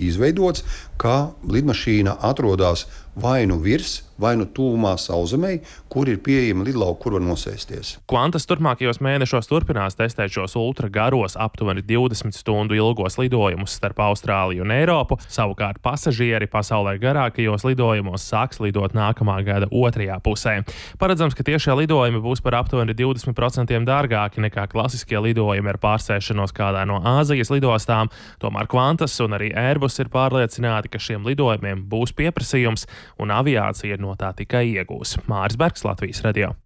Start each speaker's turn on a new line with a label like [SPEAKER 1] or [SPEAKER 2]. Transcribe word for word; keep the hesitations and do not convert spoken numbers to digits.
[SPEAKER 1] izveidots, ka lidmašīna atrodas vai nu virs, vai nu tuvumā Sauszemei, kur ir pieejama lidlauka, kur var nosēsties.
[SPEAKER 2] Qantas turpmākajos mēnešos turpinās testēt šos ultragaros, aptuveni divdesmit stundu ilgos lidojumus starp Austrāliju un Eiropu. Savukārt pasažieri pasaulē garākajos lidojumos sāks lidot nākamā gada otrajā pusē. Paredzams, ka tiešie lidojumi būs par aptuveni divdesmit procentiem dārgāki nekā klasiskie lidojumi ar pārsēšanos kādā no Āzijas lidostām. Tomēr Qantas un arī Airbus ir pārliecināti, ka šiem lidojumiem būs pieprasījums un aviācija no tā tikai iegūs. Māris Bergs, Latvijas radio.